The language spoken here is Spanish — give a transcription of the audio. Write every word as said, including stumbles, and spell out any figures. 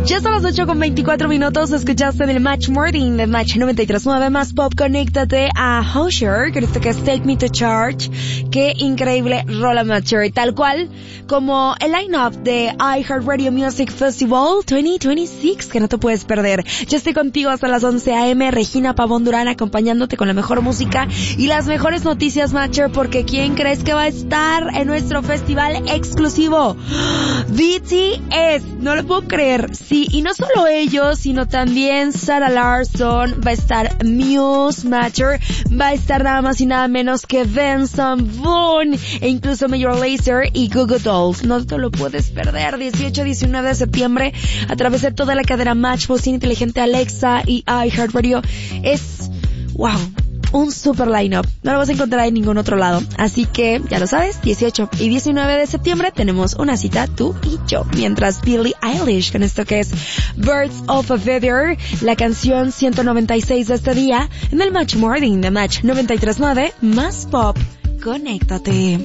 Ya son las ocho con veinticuatro minutos, escuchaste en el Match Morning de Match noventa y tres punto nueve más pop. Conéctate a Hozier, con esto que es Take Me to Church. Qué increíble rola, Matcher, tal cual como el line-up de iHeartRadio Music Festival veinte veintiséis, que no te puedes perder. Yo estoy contigo hasta las once a eme, Regina Pavón Durán acompañándote con la mejor música y las mejores noticias, Matcher, porque ¿quién crees que va a estar en nuestro festival exclusivo? B T S, no lo puedo creer. Sí, y no solo ellos, sino también Sarah Larson, va a estar Muse, Matcher, va a estar nada más y nada menos que Benson Boone, e incluso Major Lazer y Goo Goo Dolls. No te lo puedes perder, dieciocho a diecinueve de septiembre, a través de toda la cadena Match, bocina inteligente Alexa y iHeartRadio. Es, wow, un super line-up. No lo vas a encontrar en ningún otro lado. Así que, ya lo sabes, dieciocho y diecinueve de septiembre tenemos una cita tú y yo. Mientras Billie Eilish con esto que es Birds of a Feather, la canción ciento noventa y seis de este día, en el Match Morning de Match noventa y tres punto nueve más pop. Conéctate.